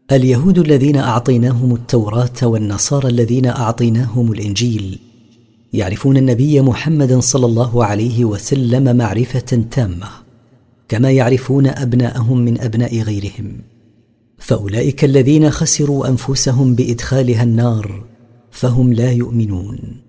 اليهود الذين أعطيناهم التوراة والنصارى الذين أعطيناهم الإنجيل يعرفون النبي محمد صلى الله عليه وسلم معرفة تامة كما يعرفون أبناءهم من أبناء غيرهم، فأولئك الذين خسروا أنفسهم بإدخالها النار فهم لا يؤمنون.